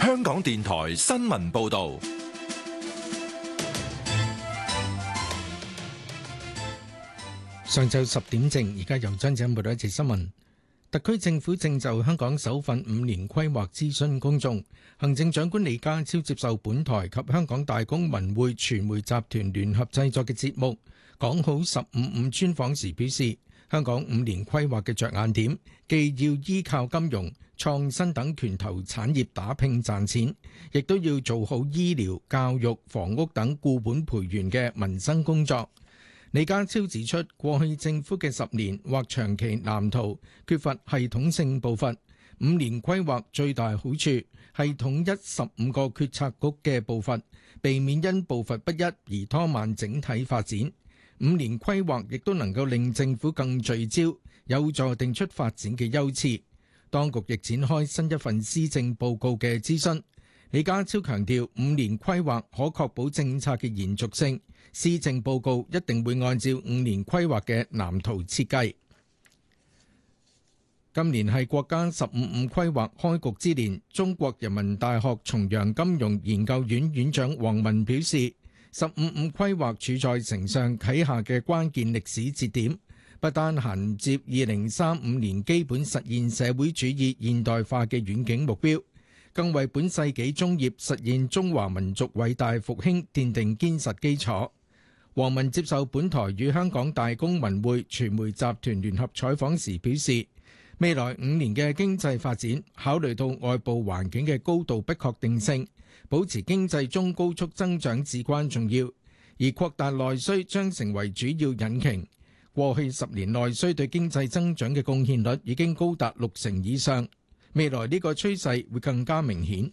香港電台新聞報道。 上晝10點正，而家由張姐報道一節新聞。特區政府正就香港首份5年規劃諮詢公眾。行政長官李家超接受本台及香港大公文匯傳媒集團聯合製作嘅節目《講好15/5》專訪時表示，香港5年規劃嘅着眼點，既要依靠金融、創新等拳頭產業打拼賺錢，亦都要做好醫療、教育、房屋等固本培元嘅民生工作。李家超指出，過去政府嘅10年或長期藍圖缺乏系統性步伐，5年規劃最大好處係統一15個決策局嘅步伐，避免因步伐不一而拖慢整體發展。5年規劃亦都能夠令政府更聚焦，有助定出發展嘅優次。當局亦展開新一份施政報告嘅諮詢。李家超強調，5年規劃可確保政策嘅延續性，施政報告一定會按照5年規劃嘅藍圖設計。今年係國家15/5規劃開局之年，中國人民大學重陽金融研究院院長王文表示，15/5規劃處在承上啟下嘅關鍵歷史節點，不單銜接2035年基本實現社會主義現代化嘅遠景目標，更為本世紀中葉實現中華民族偉大復興奠定堅實基礎。王文接受本台與香港大公文匯傳媒集團聯合採訪時表示，未來5年嘅經濟發展，考慮到外部環境嘅高度不確定性，保持經濟中高速增長至關重要，而擴大內需將成為主要引擎。過去10年內需對經濟增長嘅貢獻率已經高達60%以上，未來呢個趨勢會更加明顯。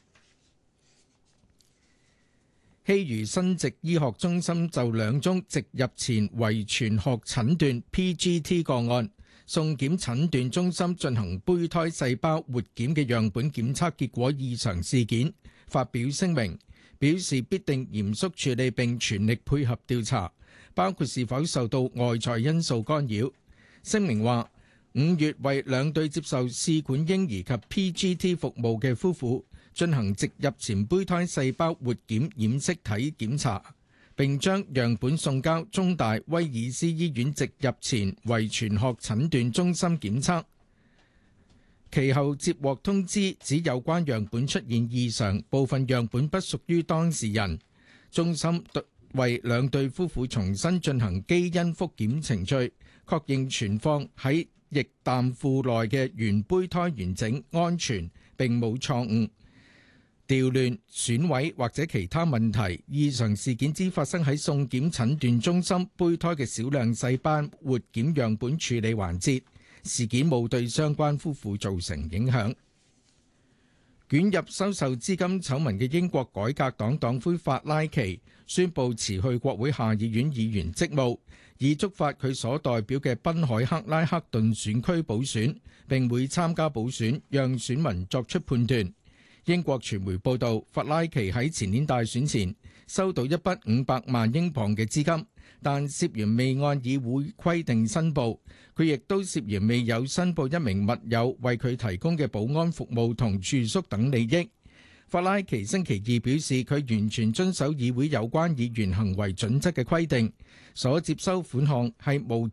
希餘新殖醫學中心就2宗植入前遺傳學診斷 PGT 個案，送檢診斷中心進行胚胎細胞活檢嘅樣本檢測結果異常事件，發表聲明，表示必定嚴肅處理並全力配合調查，包括是否受到外在因素干擾。聲明話，5月為2對接受試管嬰兒及 PGT 服務嘅夫婦進行植入前胚胎細胞活檢染色體檢查，並將樣本送交中大威爾斯醫院植入前遺傳學診斷中心檢測。其後接獲通知，指有關樣本出現異常，部分樣本不屬於當事人。中心為2對夫婦重新進行基因復檢程序，確認存放喺液氮庫內嘅原胚胎完整、安全，並冇錯誤、調亂、損毀或者其他問題。異常事件只發生喺送檢診斷中心胚胎嘅少量細胞活檢樣本處理環節，事件冇對相關夫婦造成影響。捲入收受資金醜聞嘅英國改革黨黨魁法拉奇宣布辭去國會下議院議員職務，以觸發佢所代表嘅賓海克拉克頓選區補選，並會參加補選，讓選民作出判斷。英國傳媒報道，法拉奇喺前年大選前收到一筆500萬英鎊嘅資金，但涉嫌未按議會規定申報。佢亦都涉嫌未有申報一名密友為佢提供嘅保安服務同住宿等利益。法拉奇星期二表示，佢完全遵守議會有關議員行為準則嘅規定，所接收款項係無